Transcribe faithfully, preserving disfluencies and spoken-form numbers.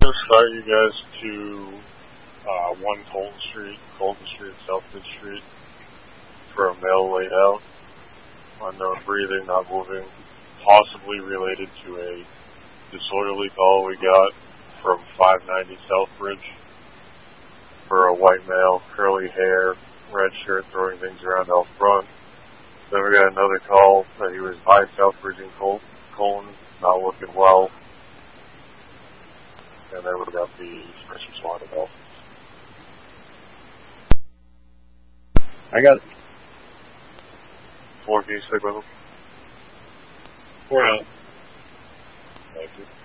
cite you guys to uh, one Colton Street, Colton Street, Southwood Street, for a male laid out, unknown breathing, not moving, possibly related to a disorderly call we got from five ninety Southbridge for a white male, curly hair, red shirt, throwing things around out front. Then we got another call that he was by Southbridge and Col- Colton, not looking well. And then we got the first responder call. I got it. Four, can you stick with him? Four out. Thank you.